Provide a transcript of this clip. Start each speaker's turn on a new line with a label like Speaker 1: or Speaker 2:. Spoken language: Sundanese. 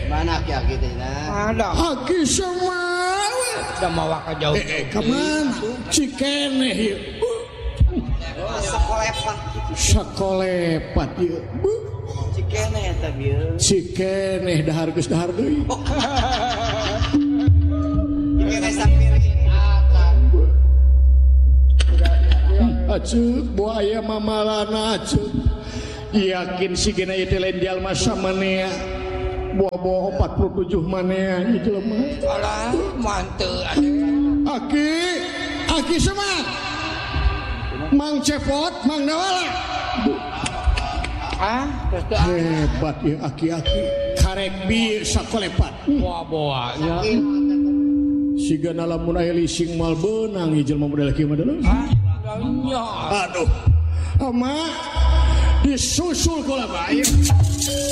Speaker 1: Mana aki-aki teh nah?
Speaker 2: Ada.
Speaker 3: Aki sama.
Speaker 2: Udah mawa ka jauh.
Speaker 3: Kemana? Cikeneh ya.
Speaker 1: Sekolepat.
Speaker 3: Sakolepat ya.
Speaker 1: Cikeneh eta bieu.
Speaker 3: Cikeneh dahar geus dahar deui.
Speaker 1: Cikeneh sampir
Speaker 3: Aceuk buaya mamalana aceuk. Yakin si gena ieu teh lain jalma samanea. Buah-buah 47 manea ieu jelema.
Speaker 2: Alah, manteu
Speaker 3: Aki sama. Mang Cepot, Mang Nawala.
Speaker 2: Terus teu
Speaker 3: Hebat ya aki-aki. Karek bi sakolepat.
Speaker 2: boa-boa nya.
Speaker 3: Siga lamun aya lising mal beunang ieu jelema model kieu mah.
Speaker 2: Nya.
Speaker 3: Aduh. Ama disusul kula bae.